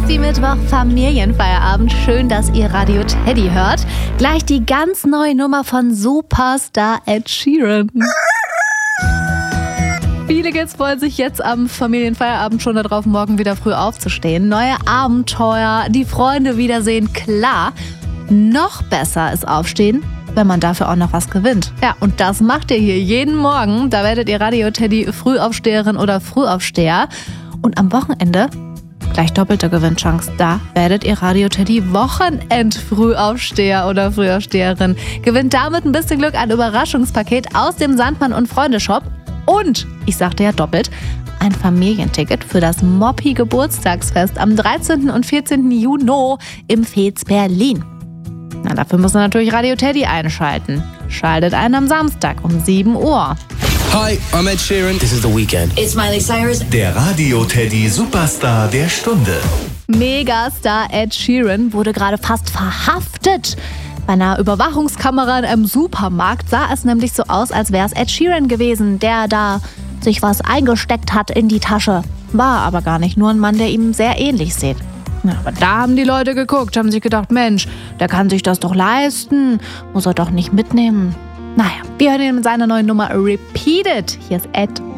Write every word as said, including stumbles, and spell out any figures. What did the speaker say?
Mittwoch Familienfeierabend. Schön, dass ihr Radio Teddy hört. Gleich die ganz neue Nummer von Superstar Ed Sheeran. Viele Kids freuen sich jetzt am Familienfeierabend schon darauf, morgen wieder früh aufzustehen. Neue Abenteuer, die Freunde wiedersehen, klar. Noch besser ist Aufstehen, wenn man dafür auch noch was gewinnt. Ja, und das macht ihr hier jeden Morgen. Da werdet ihr Radio Teddy Frühaufsteherin oder Frühaufsteher. Und am Wochenende gleich doppelte Gewinnchance. Da werdet ihr Radio Teddy Wochenend-Frühaufsteher oder Frühaufsteherin. Gewinnt damit ein bisschen Glück, ein Überraschungspaket aus dem Sandmann und Freunde Shop. Und, ich sagte ja doppelt, ein Familienticket für das Moppi-Geburtstagsfest am dreizehnten und vierzehnten Juni im Fez Berlin. Na, dafür müssen wir natürlich Radio Teddy einschalten. Schaltet ein am Samstag um sieben Uhr. Hi, I'm Ed Sheeran. This is The Weeknd. It's Miley Cyrus. Der Radio Teddy Superstar der Stunde. Megastar Ed Sheeran wurde gerade fast verhaftet. Bei einer Überwachungskamera in einem Supermarkt sah es nämlich so aus, als wäre es Ed Sheeran gewesen, der da sich was eingesteckt hat in die Tasche. War aber gar nicht, nur ein Mann, der ihm sehr ähnlich sieht. Ja, aber da haben die Leute geguckt, haben sich gedacht, Mensch, der kann sich das doch leisten, muss er doch nicht mitnehmen. Naja, wir hören ihn mit seiner neuen Nummer Repeat It. Hier ist Ed.